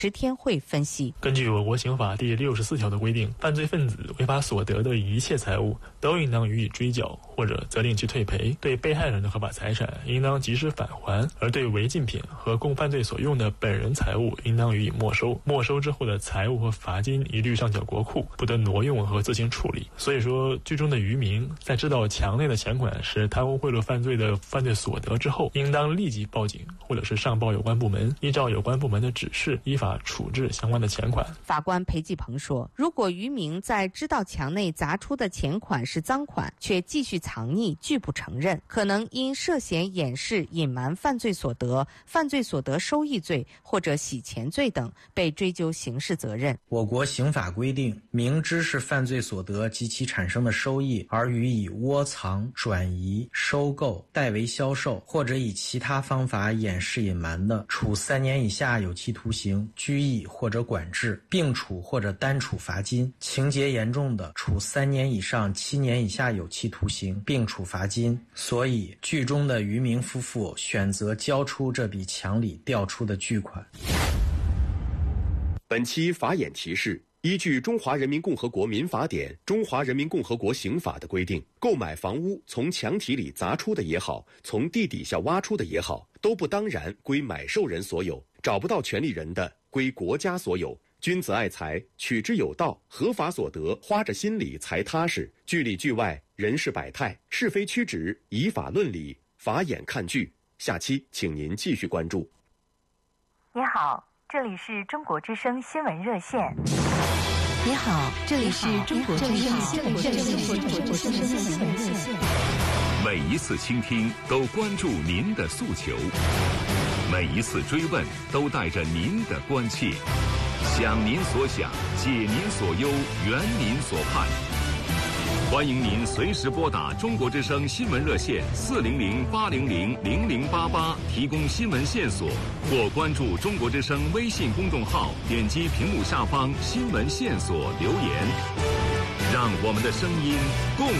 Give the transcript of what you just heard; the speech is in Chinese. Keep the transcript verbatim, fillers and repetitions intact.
石天慧分析， 根据我国刑法第六十四条的规定，犯罪分子违法所得的一切财物都应当予以追缴，或者责令其退赔。对被害人的合法财产应当及时返还，而对违禁品和供犯罪所用的本人财物应当予以没收。没收之后的财物和罚金一律上缴国库，不得挪用和自行处理。所以说，剧中的渔民在知道墙内的钱款是贪污贿赂犯罪的犯罪所得之后，应当立即报警，或者是上报有关部门，依照有关部门的指示，依法处置相关的钱款。 法官裴继鹏说，如果渔民在知道墙内砸出的钱款是赃款，却继续藏匿，拒不承认，可能因涉嫌掩饰、隐瞒犯罪所得、犯罪所得收益罪或者洗钱罪等，被追究刑事责任。 我国刑法规定，明知是犯罪所得及其产生的收益，而予以窝藏、转移、收购、代为销售，或者以其他方法掩饰隐瞒的，处三年以下有期徒刑、拘役或者管制，并处或者单处罚金；情节严重的，处三年以上七年以下有期徒刑，并处罚金。所以，剧中的渔民夫妇选择交出这笔墙里调出的巨款。 本期法眼提示：依据《中华人民共和国民法典》《中华人民共和国刑法》的规定，购买房屋从墙体里砸出的也好，从地底下挖出的也好，都不当然归买受人所有，找不到权利人的，归国家所有。君子爱财，取之有道，合法所得，花着心里才踏实。剧里剧外，人事百态，是非曲直，以法论理，法眼看剧。下期请您继续关注。 你好，这里是中国之声新闻热线。 你好，这里是中国之声新闻热线。 每一次倾听都关注您的诉求，每一次追问都带着您的关切。想您所想，解您所忧，圆您所盼。欢迎您随时拨打中国之声新闻热线四零零八零零零零八八提供新闻线索，或关注中国之声微信公众号，点击屏幕下方新闻线索留言，让我们的声音共